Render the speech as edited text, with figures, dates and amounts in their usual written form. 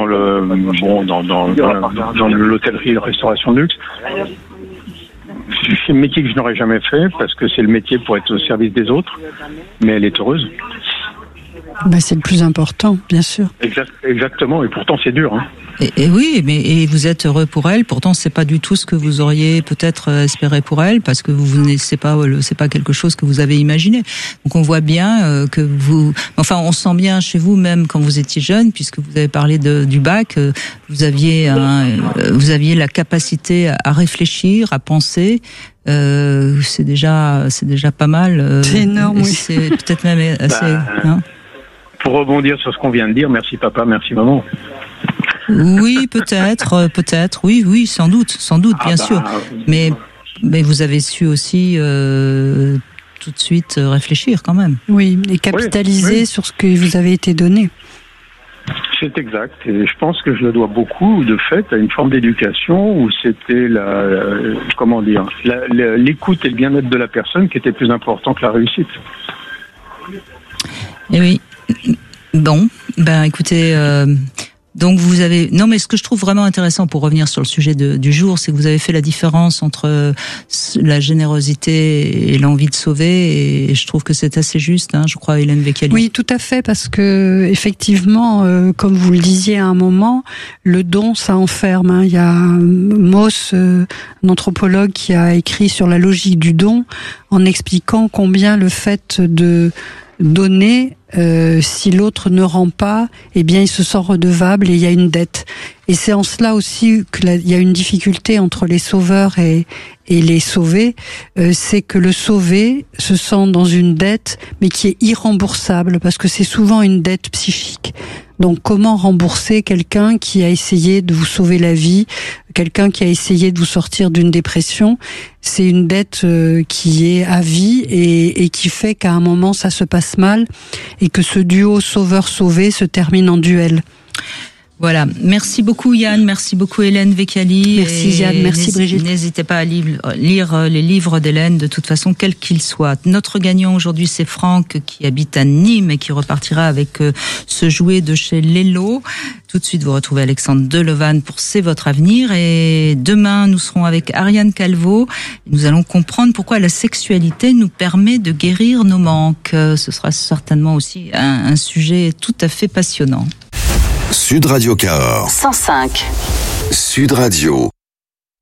dans l'hôtellerie et la restauration de luxe. C'est un métier que je n'aurais jamais fait parce que c'est le métier pour être au service des autres, mais elle est heureuse. C'est le plus important, bien sûr. Exactement, et pourtant c'est dur. Hein. Et oui, mais vous êtes heureux pour elle. Pourtant, c'est pas du tout ce que vous auriez peut-être espéré pour elle, parce que c'est pas quelque chose que vous avez imaginé. Donc on voit bien que on sent bien chez vous, même quand vous étiez jeune, puisque vous avez parlé du bac, vous aviez la capacité à réfléchir, à penser. C'est déjà pas mal. C'est énorme, oui. C'est peut-être même assez. Pour rebondir sur ce qu'on vient de dire, merci papa, merci maman. Oui, peut-être, oui, sans doute, bien sûr. Mais vous avez su aussi tout de suite réfléchir quand même. Oui, et capitaliser sur ce que vous avez été donné. C'est exact, et je pense que je le dois beaucoup, de fait, à une forme d'éducation où c'était l'écoute et le bien-être de la personne qui était plus important que la réussite. Et oui. Bon, écoutez, donc vous avez... Non, mais ce que je trouve vraiment intéressant pour revenir sur le sujet du jour, c'est que vous avez fait la différence entre la générosité et l'envie de sauver, et je trouve que c'est assez juste, je crois, Hélène Vecchiali. Oui, tout à fait, parce que effectivement, comme vous le disiez à un moment, le don, ça enferme. Il y a Mauss, un anthropologue, qui a écrit sur la logique du don, en expliquant combien le fait de donner, si l'autre ne rend pas, il se sent redevable et il y a une dette. Et c'est en cela aussi qu'il y a une difficulté entre les sauveurs et les sauvés, c'est que le sauvé se sent dans une dette, mais qui est irremboursable, parce que c'est souvent une dette psychique. Donc comment rembourser quelqu'un qui a essayé de vous sauver la vie, quelqu'un qui a essayé de vous sortir d'une dépression? C'est une dette qui est à vie et qui fait qu'à un moment ça se passe mal et que ce duo sauveur-sauvé se termine en duel. Voilà, merci beaucoup Yann, merci beaucoup Hélène Vecchiali. Merci Yann, merci Brigitte. N'hésitez pas à lire les livres d'Hélène, de toute façon, quels qu'ils soient. Notre gagnant aujourd'hui, c'est Franck, qui habite à Nîmes et qui repartira avec ce jouet de chez Lello. Tout de suite, vous retrouvez Alexandre Delevanne pour C'est votre avenir. Et demain, nous serons avec Ariane Calvo. Nous allons comprendre pourquoi la sexualité nous permet de guérir nos manques. Ce sera certainement aussi un sujet tout à fait passionnant. Sud Radio Cahors 105. Sud Radio.